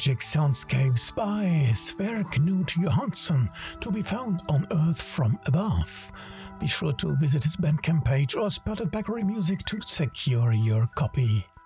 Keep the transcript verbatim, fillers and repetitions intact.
Magic Soundscapes by Sverre Knut Johansson, to be found on Earth from Above. Be sure to visit his Bandcamp page or Spotted Bakery Music to secure your copy.